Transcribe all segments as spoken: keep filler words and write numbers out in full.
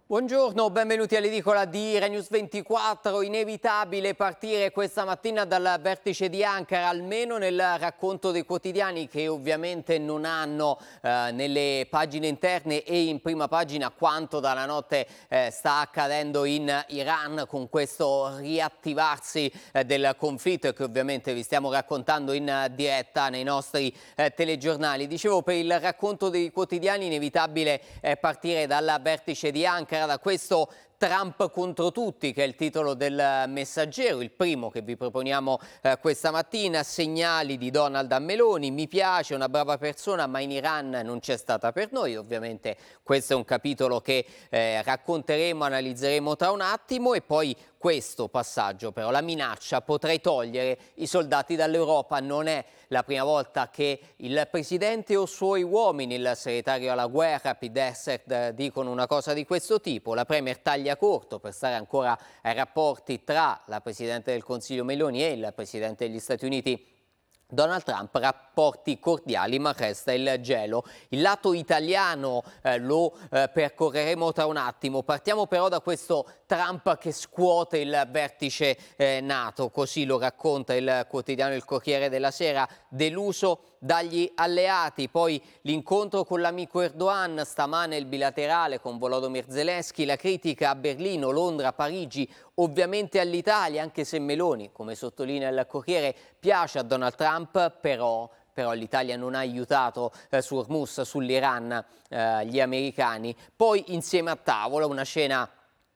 Buongiorno, benvenuti all'edicola di Rai News ventiquattro. Inevitabile partire questa mattina dal vertice di Ankara, almeno nel racconto dei quotidiani che ovviamente non hanno eh, nelle pagine interne e in prima pagina quanto dalla notte eh, sta accadendo in Iran con questo riattivarsi eh, del conflitto che ovviamente vi stiamo raccontando in diretta nei nostri eh, telegiornali. Dicevo, per il racconto dei quotidiani inevitabile eh, partire dal vertice di Ankara, da questo Trump contro tutti, che è il titolo del Messaggero, il primo che vi proponiamo eh, questa mattina. Segnali di Donald a Meloni: mi piace, una brava persona, ma in Iran non c'è stata per noi. Ovviamente questo è un capitolo che eh, racconteremo, analizzeremo tra un attimo. E poi questo passaggio però, la minaccia: potrei togliere i soldati dall'Europa. Non è la prima volta che il presidente o suoi uomini, il segretario alla guerra Pete Hegseth, dicono una cosa di questo tipo. La Premier taglia corto per stare ancora ai rapporti tra la Presidente del Consiglio Meloni e il Presidente degli Stati Uniti Donald Trump, rapporti cordiali, ma resta il gelo. Il lato italiano eh, lo eh, percorreremo tra un attimo. Partiamo però da questo Trump che scuote il vertice eh, NATO, così lo racconta il quotidiano Il Corriere della Sera, deluso dagli alleati. Poi l'incontro con l'amico Erdogan, stamane il bilaterale con Volodymyr Zelensky, la critica a Berlino, Londra, Parigi, ovviamente all'Italia, anche se Meloni, come sottolinea il Corriere, piace a Donald Trump, però però l'Italia non ha aiutato eh, su Hormuz, sull'Iran, eh, gli americani. Poi insieme a tavola una scena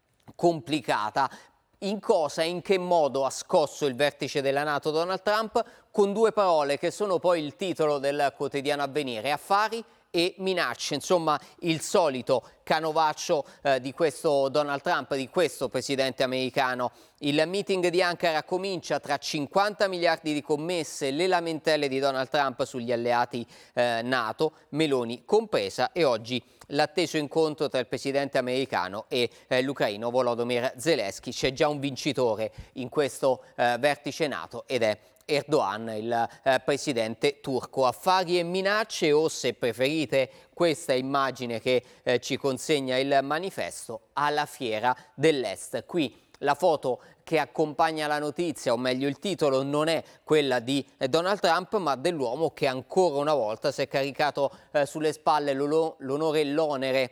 complicata. In cosa e in che modo ha scosso il vertice della NATO Donald Trump? Con due parole che sono poi il titolo del quotidiano Avvenire: affari e minacce. Insomma, il solito canovaccio eh, di questo Donald Trump, di questo presidente americano. Il meeting di Ankara comincia tra cinquanta miliardi di commesse, le lamentele di Donald Trump sugli alleati eh, NATO, Meloni compresa, e oggi l'atteso incontro tra il presidente americano e eh, l'ucraino Volodymyr Zelensky. C'è già un vincitore in questo eh, vertice NATO ed è Erdogan, il eh, presidente turco. Affari e minacce, o se preferite questa immagine che eh, ci consegna il manifesto, alla fiera dell'Est. Qui la foto che accompagna la notizia, o meglio il titolo, non è quella di eh, Donald Trump, ma dell'uomo che ancora una volta si è caricato eh, sulle spalle l'onore e l'onere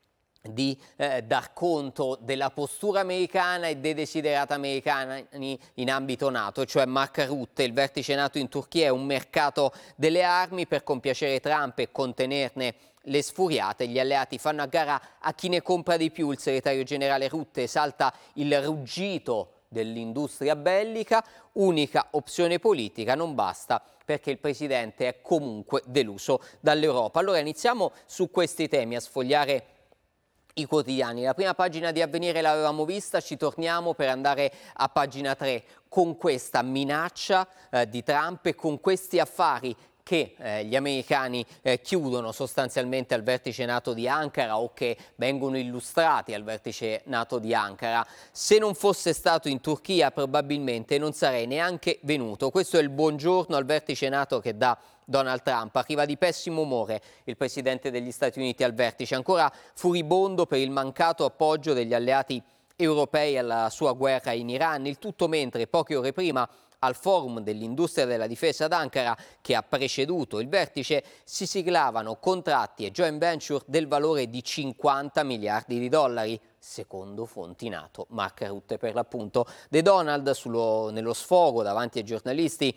di eh, dar conto della postura americana e dei desiderati americani in ambito NATO, cioè Mark Rutte. Il vertice NATO in Turchia è un mercato delle armi per compiacere Trump e contenerne le sfuriate. Gli alleati fanno a gara a chi ne compra di più. Il segretario generale Rutte esalta il ruggito dell'industria bellica, unica opzione politica, non basta perché il presidente è comunque deluso dall'Europa. Allora iniziamo su questi temi a sfogliare i quotidiani. La prima pagina di Avvenire l'avevamo vista, ci torniamo per andare a pagina tre con questa minaccia eh, di Trump e con questi affari che eh, gli americani eh, chiudono sostanzialmente al vertice NATO di Ankara, o che vengono illustrati al vertice NATO di Ankara. Se non fosse stato in Turchia probabilmente non sarei neanche venuto. Questo è il buongiorno al vertice NATO che dà Donald Trump. Arriva di pessimo umore il presidente degli Stati Uniti al vertice, ancora furibondo per il mancato appoggio degli alleati europei alla sua guerra in Iran. Il tutto mentre poche ore prima, al forum dell'industria della difesa ad Ankara, che ha preceduto il vertice, si siglavano contratti e joint venture del valore di cinquanta miliardi di dollari, secondo fonti NATO. Mark Rutte per l'appunto. De Donald sullo, nello sfogo davanti ai giornalisti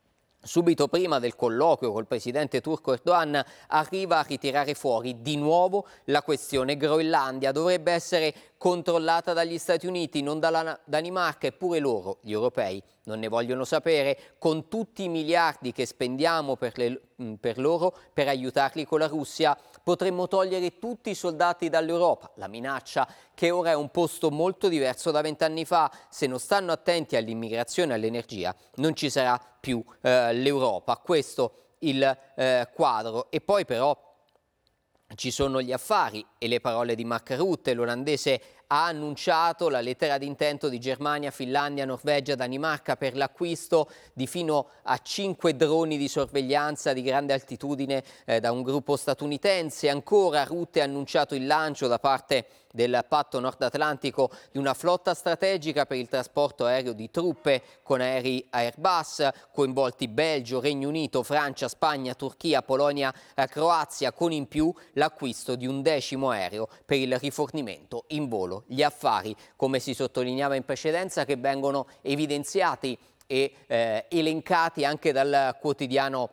subito prima del colloquio col presidente turco Erdogan, arriva a ritirare fuori di nuovo la questione Groenlandia. Dovrebbe essere controllata dagli Stati Uniti, non dalla Danimarca, eppure loro, gli europei, non ne vogliono sapere. Con tutti i miliardi che spendiamo per, le, per loro, per aiutarli con la Russia, potremmo togliere tutti i soldati dall'Europa. La minaccia che ora è un posto molto diverso da vent'anni fa. Se non stanno attenti all'immigrazione e all'energia, non ci sarà più eh, l'Europa. Questo il eh, quadro. E poi però ci sono gli affari e le parole di Mark Rutte. L'olandese ha annunciato la lettera d'intento di Germania, Finlandia, Norvegia, Danimarca per l'acquisto di fino a cinque droni di sorveglianza di grande altitudine eh, da un gruppo statunitense. Ancora Rutte ha annunciato il lancio da parte del patto nord atlantico di una flotta strategica per il trasporto aereo di truppe con aerei Airbus, coinvolti Belgio, Regno Unito, Francia, Spagna, Turchia, Polonia, eh, Croazia, con in più l'acquisto di un decimo aereo per il rifornimento in volo. Gli affari, come si sottolineava in precedenza, che vengono evidenziati e eh, elencati anche dal quotidiano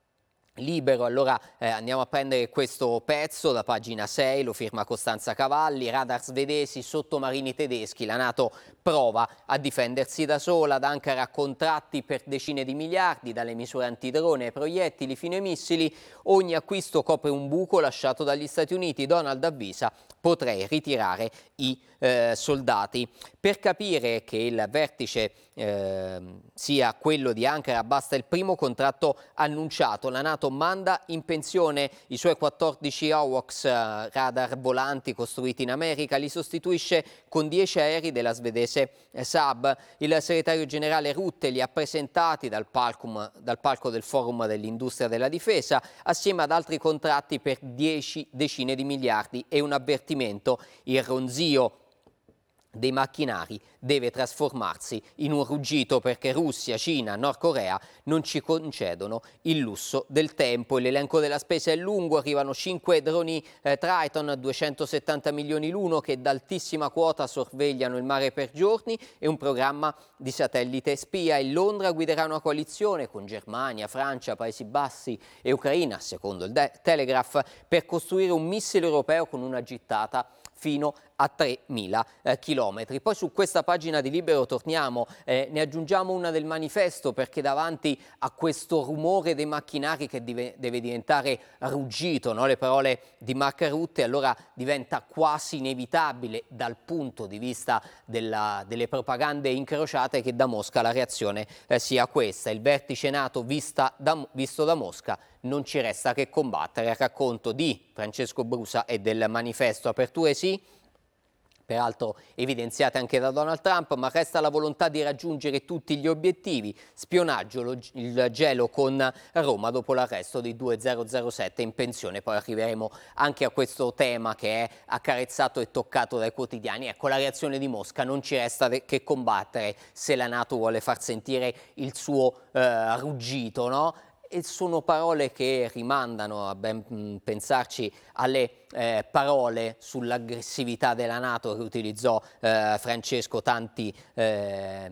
Libero. Allora eh, andiamo a prendere questo pezzo da pagina sei, lo firma Costanza Cavalli. Radar svedesi, sottomarini tedeschi, la NATO prova a difendersi da sola. Ad Ankara contratti per decine di miliardi, dalle misure antidrone ai proiettili fino ai missili. Ogni acquisto copre un buco lasciato dagli Stati Uniti. Donald avvisa: potrei ritirare i eh, soldati. Per capire che il vertice eh, sia quello di Ankara basta il primo contratto annunciato. La NATO manda in pensione i suoi quattordici AWACS, eh, radar volanti costruiti in America, li sostituisce con dieci aerei della svedese eh, Saab. Il segretario generale Rutte li ha presentati dal, palcum, dal palco del Forum dell'Industria della Difesa, assieme ad altri contratti per dieci decine di miliardi e un avvertimento: il ronzio dei macchinari deve trasformarsi in un ruggito, perché Russia, Cina, Nord Corea non ci concedono il lusso del tempo. L'elenco della spesa è lungo, arrivano cinque droni eh, Triton, duecentosettanta milioni l'uno, che da altissima quota sorvegliano il mare per giorni, e un programma di satellite spia. E Londra guiderà una coalizione con Germania, Francia, Paesi Bassi e Ucraina, secondo il De- Telegraph, per costruire un missile europeo con una gittata fino a tremila eh, chilometri. Poi su questa pagina di Libero torniamo, eh, ne aggiungiamo una del Manifesto, perché davanti a questo rumore dei macchinari che dive, deve diventare ruggito, no? Le parole di Mark Rutte, allora diventa quasi inevitabile dal punto di vista della, delle propagande incrociate che da Mosca la reazione eh, sia questa. Il vertice NATO vista da, visto da Mosca: non ci resta che combattere. Il racconto di Francesco Brusa e del Manifesto. Aperture sì, peraltro evidenziate anche da Donald Trump, ma resta la volontà di raggiungere tutti gli obiettivi. Spionaggio, lo, il gelo con Roma dopo l'arresto di due zero zero sette in pensione. Poi arriveremo anche a questo tema che è accarezzato e toccato dai quotidiani. Ecco, la reazione di Mosca: non ci resta che combattere, se la NATO vuole far sentire il suo eh, ruggito, no? E sono parole che rimandano, a ben pensarci, alle eh, parole sull'aggressività della NATO che utilizzò eh, Francesco tanti eh,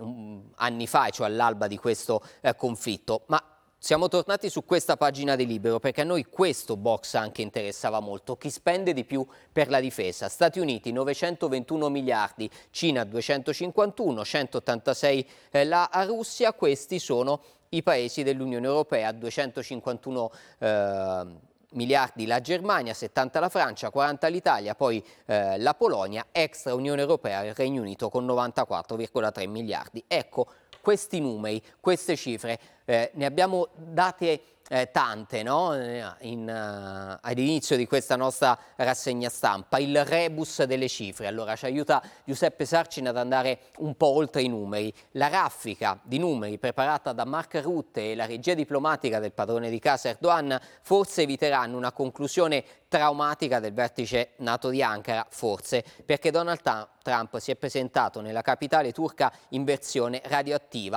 anni fa, cioè all'alba di questo eh, conflitto. Ma siamo tornati su questa pagina di Libero perché a noi questo box anche interessava molto. Chi spende di più per la difesa? Stati Uniti novecentoventuno miliardi, Cina duecentocinquantuno, centottantasei eh, la Russia. Questi sono i paesi dell'Unione Europea: duecentocinquantuno eh, miliardi la Germania, settanta la Francia, quaranta l'Italia, poi eh, la Polonia, extra Unione Europea il Regno Unito con novantaquattro virgola tre miliardi. Ecco, questi numeri, queste cifre, eh, ne abbiamo date eh, tante, no? In, uh, all'inizio di questa nostra rassegna stampa. Il rebus delle cifre, allora ci aiuta Giuseppe Sarcina ad andare un po' oltre i numeri. La raffica di numeri preparata da Mark Rutte e la regia diplomatica del padrone di casa Erdogan forse eviteranno una conclusione traumatica del vertice NATO di Ankara, forse, perché Donald Trump si è presentato nella capitale turca in versione radioattiva.